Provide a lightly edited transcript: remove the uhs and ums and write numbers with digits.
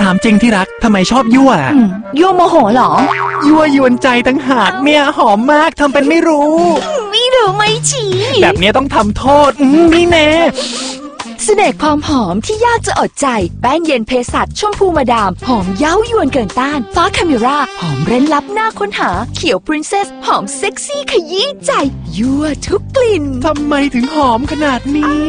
ามจริงที่รักทำไมชอบยั่วยั่วโมโหเหรอยั่วยวนใจตั้งหากเนี่ยหอมมากทำเป็นไม่รู้ไม่รู้ไม่ชี้แบบนี้ต้องทำโทษนี่แน่เสน่ห์ความหอมที่ยากจะอดใจแป้งเย็นเภสัชชมพูมาดามหอมเย้ายวนเกินต้านฟ้าคาเมราหอมเร้นลับหน้าค้นหาเขียวพรินเซสหอมเซ็กซี่ขยี้ใจยั่วทุกกลิ่นทำไมถึงหอมขนาดนี้